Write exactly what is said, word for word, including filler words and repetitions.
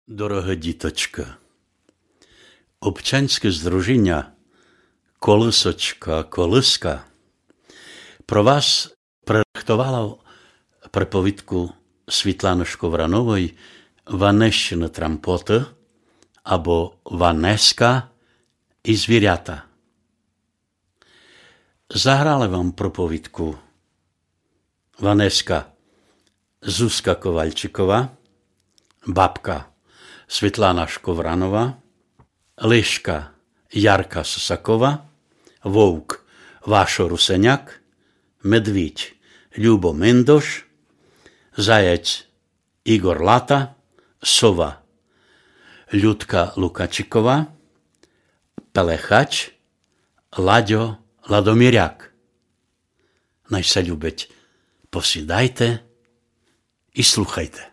Дорога діточка, Обчанське здружіння «Колисочка, колиска» про вас пририхтувало приповідку Світлани Шковранової «Ванещина трампота» або «Ванеска і звірята». Заграли вам приповідку Ванеска Зузка Ковальчикова, бабка Світлана Шковранова, Лишка Ярка Сосакова, Вовк Вашо Русеняк, Медвідь Любо Миндош, Заєць Ігор Лата, Сова Людка Лукачикова, Пелехач Ладьо Ладоміряк. Най се любить, посідайте і слухайте.